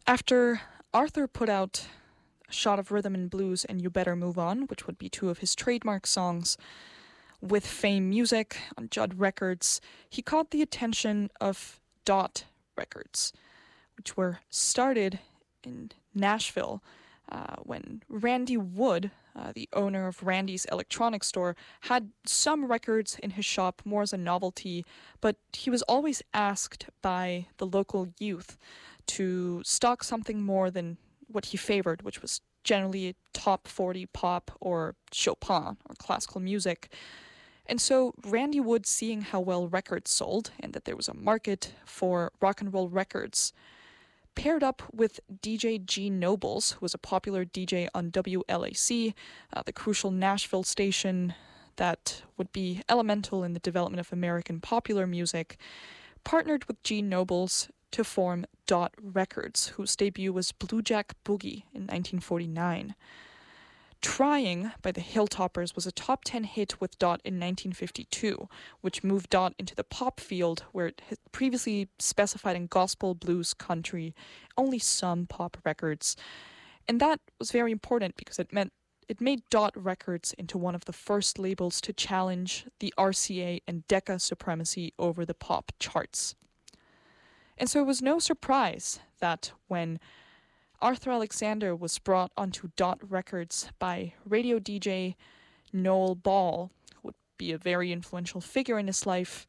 After Arthur put out A Shot of Rhythm and Blues and You Better Move On, which would be two of his trademark songs, with Fame Music on Judd Records, he caught the attention of Dot Records, which were started in Nashville when Randy Wood, the owner of Randy's Electronics Store, had some records in his shop more as a novelty, but he was always asked by the local youth to stock something more than what he favored, which was generally top 40 pop or Chopin or classical music. And so Randy Wood, seeing how well records sold and that there was a market for rock and roll records, paired up with DJ Gene Nobles, who was a popular DJ on WLAC, the crucial Nashville station that would be elemental in the development of American popular music, partnered with Gene Nobles to form Dot Records, whose debut was Blue Jack Boogie in 1949. Trying by the Hilltoppers was a top 10 hit with Dot in 1952, which moved Dot into the pop field where it had previously specified in gospel, blues, country, only some pop records. And that was very important because it made Dot Records into one of the first labels to challenge the RCA and Decca supremacy over the pop charts. And so it was no surprise that when Arthur Alexander was brought onto Dot Records by radio DJ Noel Ball, who would be a very influential figure in his life,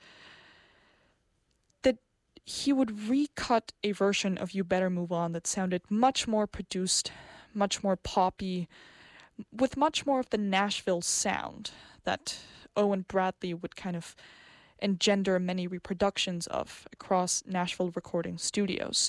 that he would recut a version of You Better Move On that sounded much more produced, much more poppy, with much more of the Nashville sound that Owen Bradley would kind of engender many reproductions of across Nashville recording studios.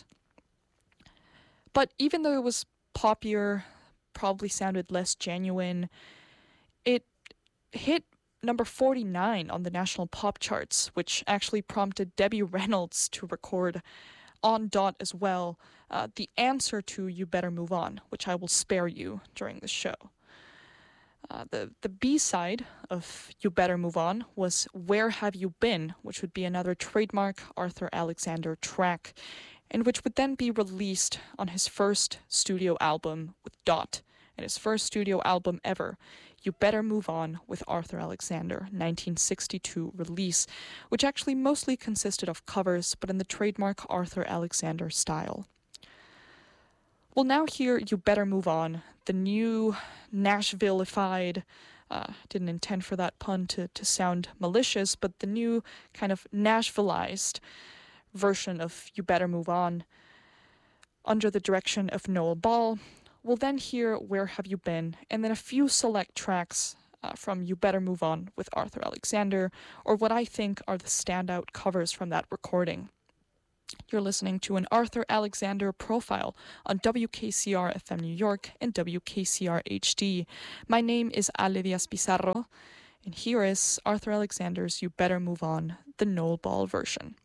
But even though it was poppier, probably sounded less genuine, it hit number 49 on the national pop charts, which actually prompted Debbie Reynolds to record on Dot as well the answer to You Better Move On, which I will spare you during the show. The B-side of You Better Move On was Where Have You Been, which would be another trademark Arthur Alexander track, and which would then be released on his first studio album with Dot, and his first studio album ever, You Better Move On with Arthur Alexander, 1962 release, which actually mostly consisted of covers, but in the trademark Arthur Alexander style. We'll now hear You Better Move On, the new Nashville-ified, didn't intend for that pun to sound malicious, but the new kind of Nashvilleized version of You Better Move On under the direction of Noel Ball. We'll then hear Where Have You Been, and then a few select tracks from You Better Move On with Arthur Alexander, or what I think are the standout covers from that recording. You're listening to an Arthur Alexander profile on WKCR FM New York and WKCR HD. My name is Ale Diaz Pizarro, and here is Arthur Alexander's You Better Move On, the Noel Ball version.